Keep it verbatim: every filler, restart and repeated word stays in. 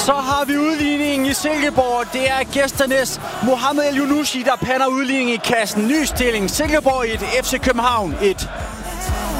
Så har vi udligningen i Silkeborg. Det er gæsternes Mohamed El Yunushi, der pander udligningen i kassen. Ny stilling. Silkeborg et, F C København et.